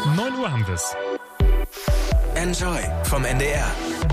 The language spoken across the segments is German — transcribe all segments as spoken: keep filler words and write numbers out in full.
neun Uhr haben wir's. Enjoy vom N D R.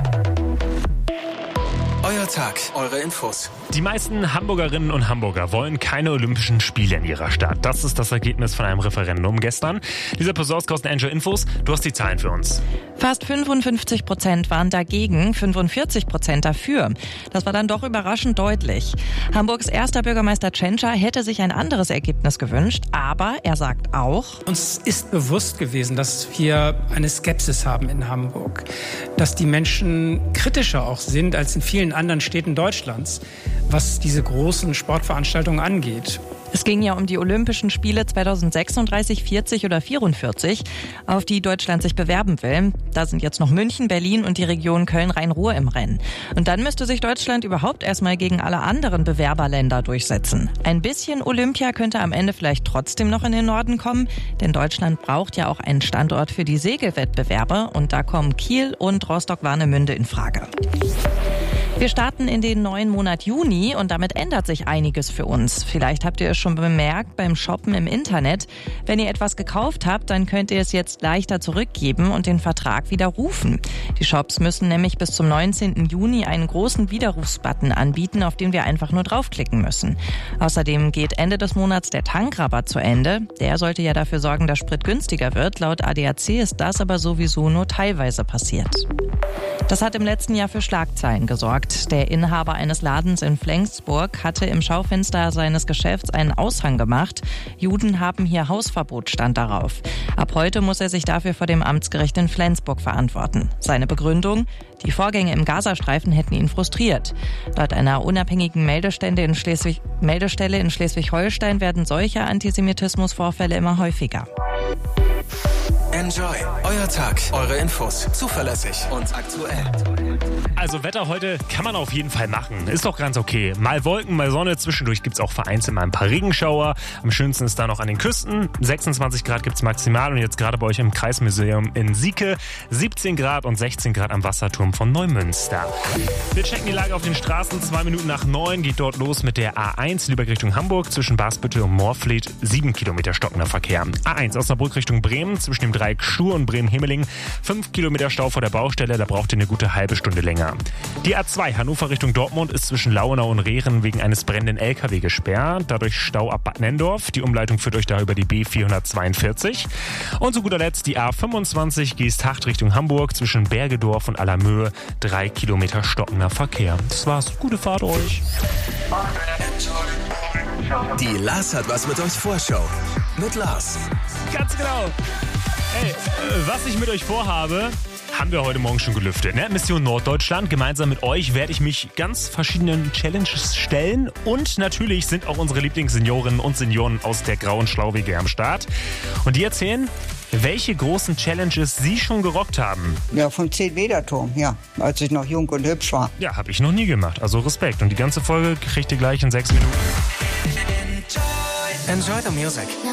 Euer Tag, eure Infos. Die meisten Hamburgerinnen und Hamburger wollen keine Olympischen Spiele in ihrer Stadt. Das ist das Ergebnis von einem Referendum gestern. Lisa Posorska aus den Enjoy Infos, du hast die Zahlen für uns. Fast fünfundfünfzig Prozent waren dagegen, fünfundvierzig Prozent dafür. Das war dann doch überraschend deutlich. Hamburgs erster Bürgermeister Tschentscher hätte sich ein anderes Ergebnis gewünscht, aber er sagt auch: Uns ist bewusst gewesen, dass wir eine Skepsis haben in Hamburg, dass die Menschen kritischer auch sind als in vielen anderen Städten Deutschlands, was diese großen Sportveranstaltungen angeht. Es ging ja um die Olympischen Spiele zweitausendsechsunddreißig, vierzig oder vierundvierzig, auf die Deutschland sich bewerben will. Da sind jetzt noch München, Berlin und die Region Köln-Rhein-Ruhr im Rennen. Und dann müsste sich Deutschland überhaupt erstmal gegen alle anderen Bewerberländer durchsetzen. Ein bisschen Olympia könnte am Ende vielleicht trotzdem noch in den Norden kommen, denn Deutschland braucht ja auch einen Standort für die Segelwettbewerbe und da kommen Kiel und Rostock-Warnemünde in Frage. Wir starten in den neuen Monat Juni und damit ändert sich einiges für uns. Vielleicht habt ihr es schon bemerkt beim Shoppen im Internet. Wenn ihr etwas gekauft habt, dann könnt ihr es jetzt leichter zurückgeben und den Vertrag widerrufen. Die Shops müssen nämlich bis zum neunzehnten Juni einen großen Widerrufsbutton anbieten, auf den wir einfach nur draufklicken müssen. Außerdem geht Ende des Monats der Tankrabatt zu Ende. Der sollte ja dafür sorgen, dass Sprit günstiger wird. Laut A D A C ist das aber sowieso nur teilweise passiert. Das hat im letzten Jahr für Schlagzeilen gesorgt. Der Inhaber eines Ladens in Flensburg hatte im Schaufenster seines Geschäfts einen Aushang gemacht. Juden haben hier Hausverbot, stand darauf. Ab heute muss er sich dafür vor dem Amtsgericht in Flensburg verantworten. Seine Begründung: Die Vorgänge im Gazastreifen hätten ihn frustriert. Laut einer unabhängigen Meldestelle in Schleswig- Meldestelle in Schleswig-Holstein werden solche Antisemitismusvorfälle immer häufiger. Enjoy, euer Tag, eure Infos, zuverlässig und aktuell. Also Wetter heute kann man auf jeden Fall machen. Ist doch ganz okay. Mal Wolken, mal Sonne. Zwischendurch gibt's auch vereinzelt mal ein paar Regenschauer. Am schönsten ist da noch an den Küsten. sechsundzwanzig Grad gibt's maximal und jetzt gerade bei euch im Kreismuseum in Sieke siebzehn Grad und sechzehn Grad am Wasserturm von Neumünster. Wir checken die Lage auf den Straßen. Zwei Minuten nach neun geht dort los mit der A eins Lübeck Richtung Hamburg zwischen Basbüttel und Moorfleet. Sieben Kilometer stockender Verkehr. A eins Osnabrück Richtung Bremen zwischen dem Dreieck Schur und Bremen-Hemeling. Fünf Kilometer Stau vor der Baustelle. Da braucht ihr eine gute halbe Stunde länger. Die A zwei Hannover Richtung Dortmund ist zwischen Lauenau und Rehren wegen eines brennenden L K W gesperrt. Dadurch Stau ab Bad Nendorf. Die Umleitung führt euch da über die B vierhundertzweiundvierzig. Und zu guter Letzt die A fünfundzwanzig Geesthacht Richtung Hamburg zwischen Bergedorf und Allermöhe. Drei Kilometer stockender Verkehr. Das war's. Gute Fahrt euch. Die Lars hat was mit euch Vorschau. Mit Lars. Ganz genau. Hey, was ich mit euch vorhabe, haben wir heute Morgen schon gelüftet. Ne? Mission Norddeutschland. Gemeinsam mit euch werde ich mich ganz verschiedenen Challenges stellen. Und natürlich sind auch unsere Lieblingsseniorinnen und Senioren aus der Grauen Schlau-W G am Start. Und die erzählen, welche großen Challenges sie schon gerockt haben. Ja, vom zehn-Meter-Turm, ja, als ich noch jung und hübsch war. Ja, habe ich noch nie gemacht. Also Respekt. Und die ganze Folge kriegt ihr gleich in sechs Minuten. Enjoy the music.